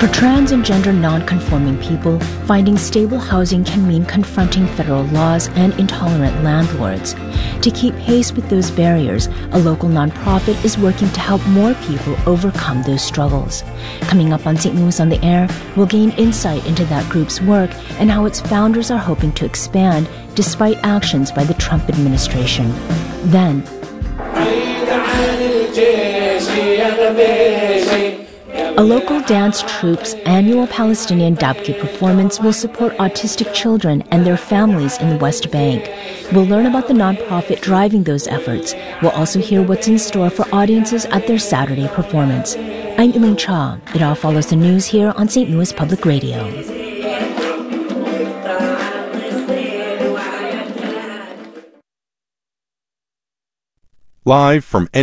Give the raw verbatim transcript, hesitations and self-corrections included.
For trans and gender non-conforming people, finding stable housing can mean confronting federal laws and intolerant landlords. To keep pace with those barriers, a local nonprofit is working to help more people overcome those struggles. Coming up on Saint Louis on the Air, we'll gain insight into that group's work and how its founders are hoping to expand despite actions by the Trump administration. Then, a local dance troupe's annual Palestinian Dabke performance will support autistic children and their families in the West Bank. We'll learn about the nonprofit driving those efforts. We'll also hear what's in store for audiences at their Saturday performance. I'm Elaine Cha. It all follows the news here on Saint Louis Public Radio. Live from